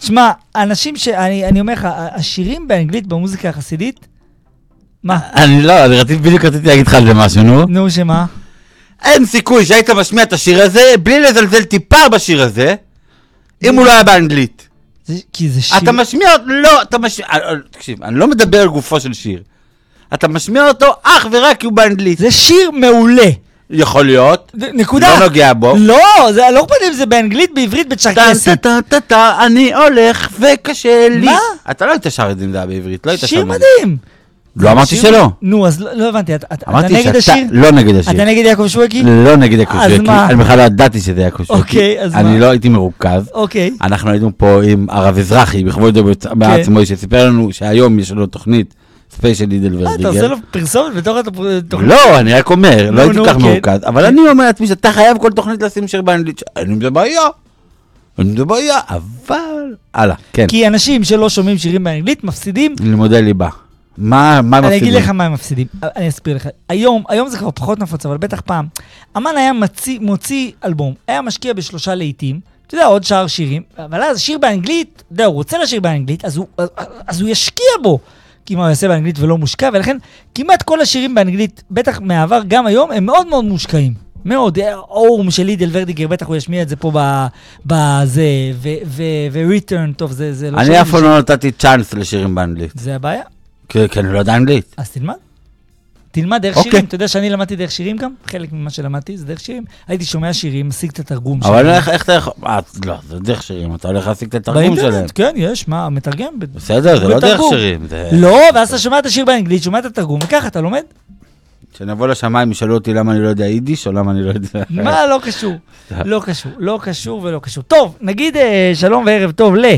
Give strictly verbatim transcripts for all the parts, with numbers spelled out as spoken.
תשמע, אנשים שאני אני אומר לך, השירים באנגלית במוזיקה החסידית, מה? אני לא, אני רציתי, בדיוק רציתי להגיד לך על זה משהו, נו. נו, שמה? אין סיכוי שהיית משמיע את השיר הזה, בלי לזלזל טיפה בשיר הזה, אם הוא לא היה באנגלית. כי זה שיר... אתה משמיע אותו, לא, אתה משמיע... תקשיב, אני לא מדבר על גופו של שיר. אתה משמיע אותו אך ורק כי הוא באנגלית. זה שיר מעולה. יכול להיות. נקודה. לא נוגע בו. לא, זה לא אכפת אם זה באנגלית, בעברית, בצ'רקסית. טה טה טה, אני הולך וקשה לי. מה? אתה לא היית שר את זה אם זה היה בעברית, לא היית שר. שיר מדהים. לא אמרתי שלא. נו, אז לא הבנתי, אתה נגד אמרתי השיר? שאתה לא נגד השיר. אתה נגד יעקב שווקי? לא נגד יעקב אז שווקי. מה? אני בכלל לא ידעתי שזה יעקב שווקי. אוקיי, אז מה? אני לא הייתי מרוכז. אוקיי. אנחנו היינו פה עם הרב אזרחי, בכבודו בעצמו, שסיפר לנו שהיום יש לנו תוכנית ספיישל לידל ורדיגר. אתה עושה לו פרסומת בתוך התוכנית? לא, אני רק אומר, לא הייתי כך כן. מרוכז. אבל אני אומר לעצמי שאתה חייב כל תוכנית לשים שיר באנגלית. אני עם זה בעיה. אני עם זה בעיה, אבל... הלאה, כן. כי אנשים שלא שומעים שירים באנגלית מפסידים. לימודי ליבה. מה מה אני מפסידים? אגיד לך מה הם מפסידים. אני אסביר לך. היום, היום זה כבר פחות נפוץ, אבל בטח פעם. אמן היה מציא, מוציא אלבום, היה משקיע בשלושה לעיתים, אתה יודע, עוד שער שירים, אבל אז שיר באנגלית, אתה יודע, הוא רוצה לשיר באנגלית, אז הוא, אז הוא ישקיע בו. כי מה הוא יעשה באנגלית ולא מושקע, ולכן כמעט כל השירים באנגלית, בטח מעבר גם היום, הם מאוד מאוד מושקעים. מאוד, אורם של לידל ורדיגר, בטח הוא ישמיע את זה פה בזה, ו-return, טוב, זה לא... אני אף פעם לא נתתי צ'אנס לשירים באנגלית. זה הבעיה? כי אני לא יודע אנגלית. אז תלמד. תלמד דרך שירים. אתה יודע שאני למדתי דרך שירים גם? חלק ממה שלמדתי זה דרך שירים. הייתי שומע שירים, משיג את התרגום שלהם. אבל איך אתה יכול... לא, זה דרך שירים, אתה הולך להשיג את התרגום שלהם. באינטרנט, כן, יש, מה, מתרגם. בסדר, זה לא דרך שירים. לא, ואז אתה שומע את השיר באנגלית, שומע את התרגום, וככה אתה לומד. כשנבוא לשמיים, ישאלו אותי למה אני לא יודע יידיש, או למה אני לא יודע... מה, לא קשור. לא קשור, לא קשור ולא קשור. טוב, נגיד שלום וערב טוב ל...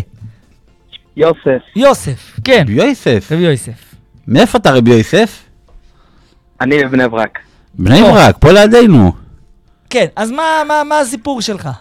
יוסף. יוסף, כן. רבי יוסף. רבי יוסף. מאיפה אתה רבי יוסף? אני בבני ברק. בני ברק, פה לידינו. כן, אז מה, מה, מה הסיפור שלך?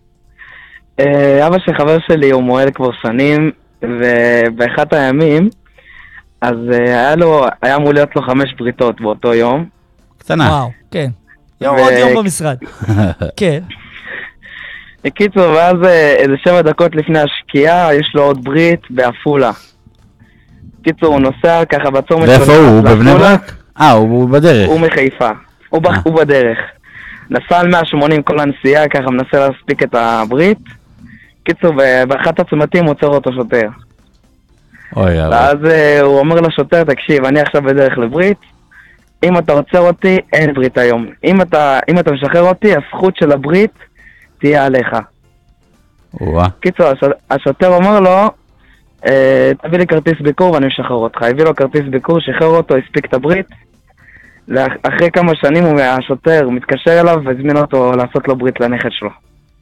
אבא של חבר שלי הוא מועל כבר שנים, ובאחד הימים, אז היה לו, היה אמור להיות לו חמש בריתות באותו יום. קטנה. וואו, כן. יום עוד יום במשרד. כן. בקיצור, ואז איזה שבע דקות לפני השקיעה, יש לו עוד ברית באפולה. בקיצור, הוא נוסע ככה בצומת... ואיפה הוא? הוא בבני ברק? אה, הוא בדרך. הוא מחיפה. הוא, ב... הוא בדרך. נסע על מאה ושמונים כל הנסיעה, ככה מנסה להספיק את הברית. בקיצור, באחת הצמתים עוצר אותו שוטר. אוי, יאללה. ואז uh, הוא אומר לשוטר, תקשיב, אני עכשיו בדרך לברית. אם אתה עוצר אותי, אין ברית היום. אם אתה, אם אתה משחרר אותי, הזכות של הברית תהיה עליך. וואה. קיצור, הש... השוטר אומר לו, אה, תביא לי כרטיס ביקור ואני משחרר אותך. הביא לו כרטיס ביקור, שחרר אותו, הספיק את הברית. לאח... אחרי כמה שנים הוא, השוטר מתקשר אליו והזמין אותו לעשות לו ברית לנכד שלו.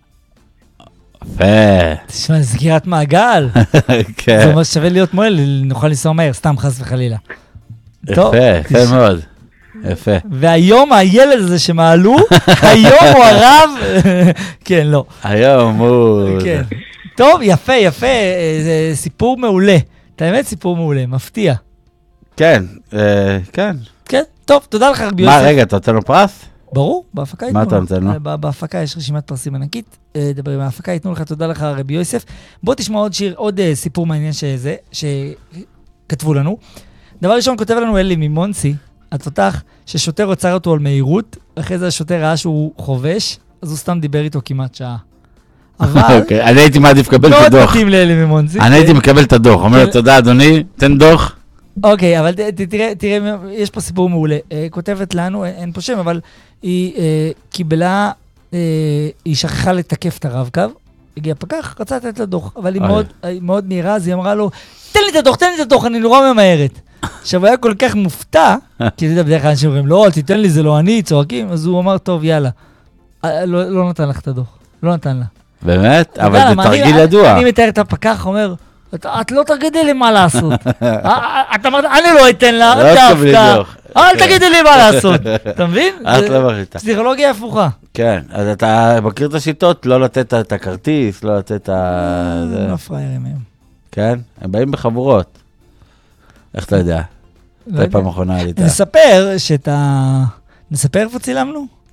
יפה. תשמע, זה סגירת מעגל. כן. זה ממש שווה להיות מועל, נוכל לנסוע מהר, סתם חס וחלילה. יפה, יפה מאוד. יפה. והיום הילד הזה שמעלו, היום הוא הרב, כן, לא. היום הוא... כן. טוב, יפה, יפה, זה סיפור מעולה. את האמת סיפור מעולה, מפתיע. כן, כן. כן, טוב, תודה לך רבי יוסף. מה, רגע, אתה רוצה לו פרס? ברור, בהפקה ייתנו. מה אתה נותן לו? בהפקה יש רשימת פרסים ענקית, דבר עם ההפקה, ייתנו לך, תודה לך רבי יוסף. בוא תשמע עוד שיר, עוד סיפור מעניין שזה, שכתבו לנו. דבר ראשון, כותב לנו אלי ממונסי, התותח, ששוטר עוצר אותו על מהירות, אחרי זה השוטר ראה שהוא חובש, אז הוא סתם דיבר איתו כמעט שעה. אבל... אני הייתי מעדיף לקבל את הדוח. מאוד מתאים לאלי ממונסי. אני הייתי מקבל את הדוח, אומר לו, תודה אדוני, תן דוח. אוקיי, אבל תראה, תראה, יש פה סיפור מעולה. כותבת לנו, אין פה שם, אבל היא קיבלה, היא שכחה לתקף את הרב-קו, הגיע פקח, רצה לתת לה דוח, אבל היא מאוד נהירה, אז היא אמרה לו, תן לי את הדוח, תן לי את הדוח, אני נורא ממהרת. עכשיו, הוא היה כל כך מופתע, כי אתה יודע, בדרך כלל אנשים אומרים, לא, תיתן לי, זה לא אני, צועקים, אז הוא אמר, טוב, יאללה. לא נתן לך את הדוח, לא נתן לה. באמת? אבל זה תרגיל ידוע. אני מתאר את הפקח, אומר, את לא תגידי לי מה לעשות. אתה אמרת, אני לא אתן לה, דווקא. אל תגידי לי מה לעשות. אתה מבין? את לא מחליטה. פסיכולוגיה הפוכה. כן, אז אתה מכיר את השיטות, לא לתת את הכרטיס, לא לתת את ה... לא פריירים היום. כן? הם באים בחבורות. איך אתה יודע? אתה פעם אחרונה עלית. נספר שאת ה... נספר איפה צילמנו?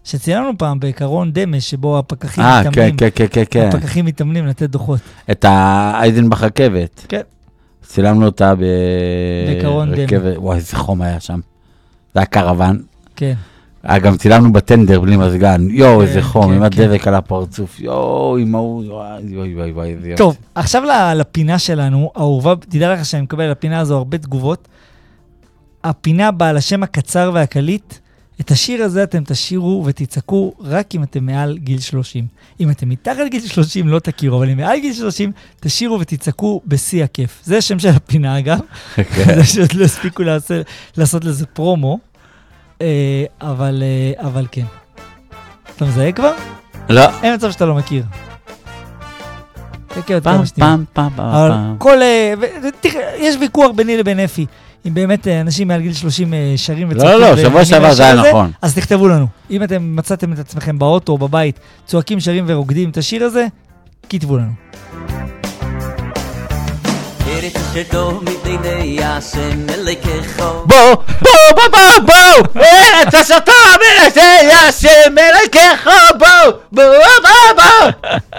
שצילמנו פעם בקרון דמש, שבו הפקחים אה, כן, מתאמנים. כן, כן, כן, כן. הפקחים מתאמנים לתת דוחות. את האייזן בחרכבת. כן. צילמנו אותה בקרון ברכבת. וואי, איזה חום היה שם. זה היה קרוון. כן. גם צילמנו בטנדר בלי מזגן. יואו, כן, איזה חום, כן, עם כן. הדבק על הפרצוף. יואו, עם ההוא, וואי, וואי, וואי, וואי, איזה יופי. טוב, עכשיו לפינה שלנו, האהובה, תדע לך שאני מקבל לפינה הזו הרבה תגובות. הפינה בעל השם הקצר והקליט, את השיר הזה אתם תשירו ותצעקו רק אם אתם מעל גיל שלושים. אם אתם מתחת גיל שלושים לא תכירו, אבל אם מעל גיל שלושים תשירו ותצעקו בשיא הכיף. זה השם של הפינה אגב. זה שעוד לא הספיקו לעשות, לעשות לזה פרומו. אה, אבל, אה, אבל כן. אתה מזהה כבר? לא. אין מצב שאתה לא מכיר. תקי עוד פעם, כמה שניות. פעם, פעם, אבל פעם. כל... אה, ו- תראה, יש ויכוח ביני לבין אפי. אם באמת אה, אנשים מעל גיל שלושים אה, שרים וצועקים... לא, לא, ו- שבוע ואני שעבר מאשר זה היה את נכון. אז תכתבו לנו. אם אתם מצאתם את עצמכם באוטו או בבית, צועקים, שרים ורוקדים את השיר הזה, כתבו לנו. ארץ אשר טוב מפני השם אלוהיך. בוא, בוא, בוא, בוא, בוא! ארץ אשר טוב מפני השם אלוהיך, בוא, בוא, בוא, בוא!